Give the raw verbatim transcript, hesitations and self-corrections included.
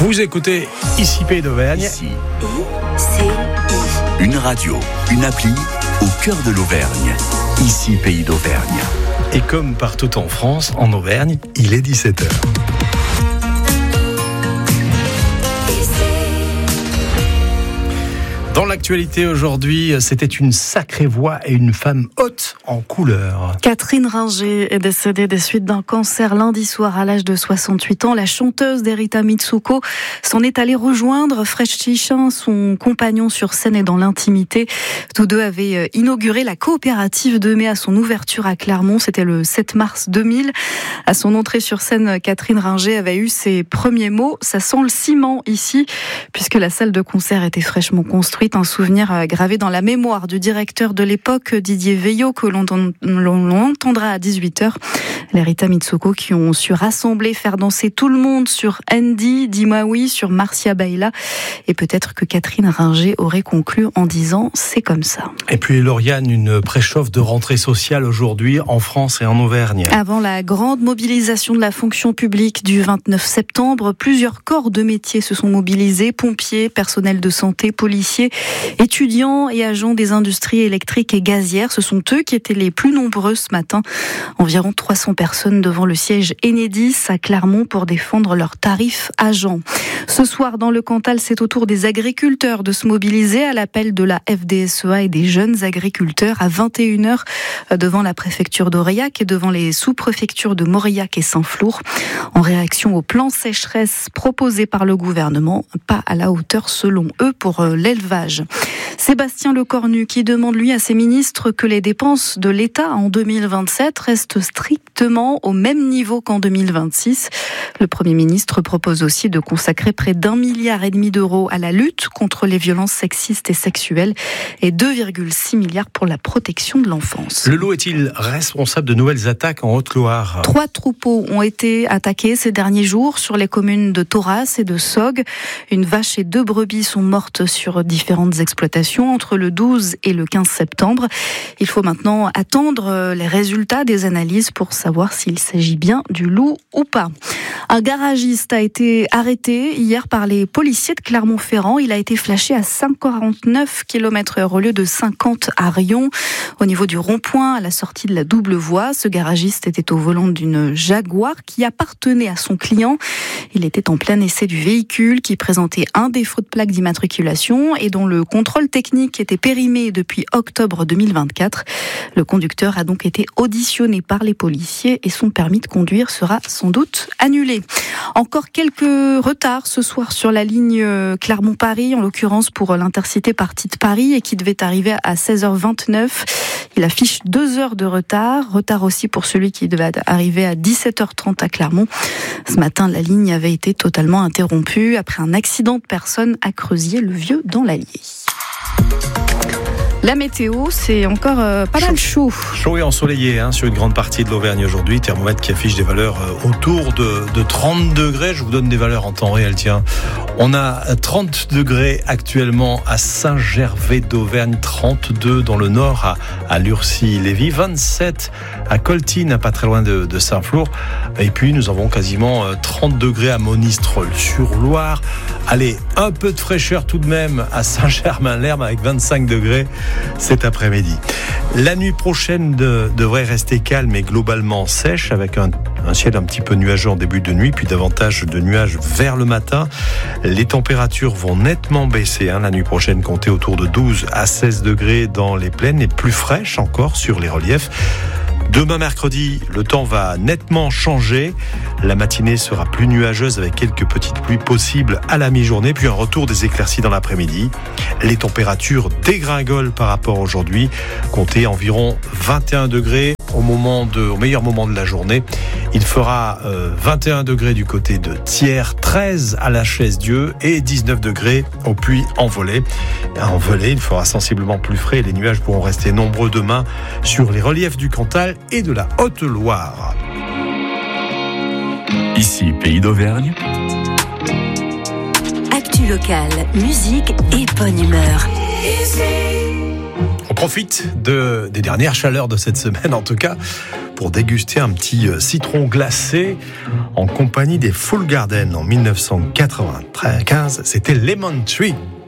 Vous écoutez Ici Pays d'Auvergne. Ici, c'est une radio, une appli au cœur de l'Auvergne. Ici Pays d'Auvergne. Et comme partout en France, en Auvergne, il est dix-sept heures. Dans l'actualité aujourd'hui, c'était une sacrée voix et une femme haute en couleur. Catherine Ringer est décédée des suites d'un cancer lundi soir à l'âge de soixante-huit ans. La chanteuse d'Erita Mitsuko s'en est allée rejoindre Fresh Chichin, son compagnon sur scène et dans l'intimité. Tous deux avaient inauguré la coopérative de mai à son ouverture à Clermont. C'était le sept mars deux mille. À son entrée sur scène, Catherine Ringer avait eu ses premiers mots. Ça sent le ciment ici, puisque la salle de concert était fraîchement construite. Un souvenir gravé dans la mémoire du directeur de l'époque, Didier Veillot, que l'on, l'on entendra à dix-huit heures. Les Rita Mitsuko qui ont su rassembler, faire danser tout le monde sur Andy, Dis-moi oui, sur Marcia Baila. Et peut-être que Catherine Ringer aurait conclu en disant « c'est comme ça ». Et puis Lauriane, une préchauffe de rentrée sociale aujourd'hui en France et en Auvergne. Avant la grande mobilisation de la fonction publique du vingt-neuf septembre, plusieurs corps de métiers se sont mobilisés. Pompiers, personnel de santé, policiers, étudiants et agents des industries électriques et gazières. Ce sont eux qui étaient les plus nombreux ce matin. Environ trois cents personnes devant le siège Enedis à Clermont pour défendre leurs tarifs agents. Ce soir, dans le Cantal, c'est au tour des agriculteurs de se mobiliser à l'appel de la F D S E A et des jeunes agriculteurs à vingt et une heures devant la préfecture d'Aurillac et devant les sous-préfectures de Mauriac et Saint-Flour. En réaction au plan sécheresse proposé par le gouvernement, pas à la hauteur selon eux pour l'élevage. Sébastien Lecornu qui demande lui à ses ministres que les dépenses de l'État en deux mille vingt-sept restent strictement au même niveau qu'en deux mille vingt-six. Le Premier ministre propose aussi de consacrer près d'un milliard et demi d'euros à la lutte contre les violences sexistes et sexuelles et deux virgule six milliards pour la protection de l'enfance. Le Lot est-il responsable de nouvelles attaques en Haute-Loire ? Trois troupeaux ont été attaqués ces derniers jours sur les communes de Thoraz et de Sogg. Une vache et deux brebis sont mortes sur différentes exploitations entre le douze et le quinze septembre. Il faut maintenant attendre les résultats des analyses pour savoir s'il s'agit bien du loup ou pas. Un garagiste a été arrêté hier par les policiers de Clermont-Ferrand. Il a été flashé à cent quarante-neuf kilomètres heure au lieu de cinquante à Rion. Au niveau du rond-point, à la sortie de la double voie, ce garagiste était au volant d'une Jaguar qui appartenait à son client. Il était en plein essai du véhicule qui présentait un défaut de plaque d'immatriculation et dont le contrôle technique était périmé depuis octobre deux mille vingt-quatre. Le conducteur a donc été auditionné par les policiers et son permis de conduire sera sans doute annulé. Encore quelques retards ce soir sur la ligne Clermont-Paris, en l'occurrence pour l'Intercité partie de Paris et qui devait arriver à seize heures vingt-neuf. Il affiche deux heures de retard. Retard aussi pour celui qui devait arriver à dix-sept heures trente à Clermont. Ce matin, la ligne avait été totalement interrompue après un accident de personne à Creusier-le-Vieux dans l'Allier. La météo, c'est encore euh, pas mal chaud. Chaud et ensoleillé hein, sur une grande partie de l'Auvergne aujourd'hui. Thermomètre qui affiche des valeurs euh, autour de, de trente degrés. Je vous donne des valeurs en temps réel. Tiens, on a trente degrés actuellement à Saint-Gervais d'Auvergne, trente-deux dans le nord à, à Lurcy-Lévis, vingt-sept à Coltine, pas très loin de, de Saint-Flour. Et puis nous avons quasiment euh, trente degrés à Monistrol-sur-Loire. Allez, un peu de fraîcheur tout de même à Saint-Germain-l'Herbe avec vingt-cinq degrés. Cet après-midi. La nuit prochaine de, devrait rester calme et globalement sèche avec un, un ciel un petit peu nuageux en début de nuit puis davantage de nuages vers le matin. Les températures vont nettement baisser. Hein, la nuit prochaine, comptez autour de douze à seize degrés dans les plaines et plus fraîche encore sur les reliefs. Demain mercredi, le temps va nettement changer. La matinée sera plus nuageuse avec quelques petites pluies possibles à la mi-journée, puis un retour des éclaircies dans l'après-midi. Les températures dégringolent par rapport à aujourd'hui. Comptez environ vingt et un degrés au, moment de, au meilleur moment de la journée. Il fera euh, vingt et un degrés du côté de Thiers, treize à la Chaise-Dieu et dix-neuf degrés au Puy-en-Velay. En Velay, il fera sensiblement plus frais et les nuages pourront rester nombreux demain sur les reliefs du Cantal et de la Haute-Loire. Ici, Pays d'Auvergne. Actu locale, musique et bonne humeur. On profite de, des dernières chaleurs de cette semaine, en tout cas, pour déguster un petit citron glacé en compagnie des Full Garden en mille neuf cent quatre-vingt-quinze. C'était Lemon Tree.